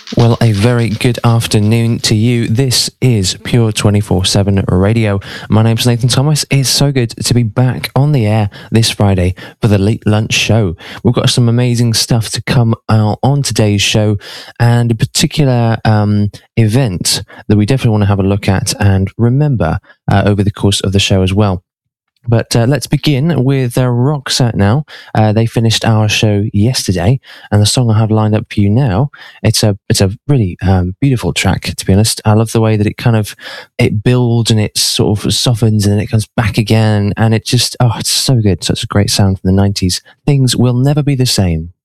Well, a very good afternoon to you. This is Pure 24/7 Radio. My name's Nathan Thomas. It's so good to be back on the air this Friday for the Late Lunch Show. We've got some amazing stuff to come out on today's show, and a particular event that we definitely want to have a look at and remember over the course of the show as well. But let's begin with Roxette now. They finished our show yesterday, and the song I have lined up for you now, it's a really beautiful track, to be honest. I love the way that it builds and it sort of softens and then it comes back again, and it's so good. Such a great sound from the 90s. Things Will Never Be the Same.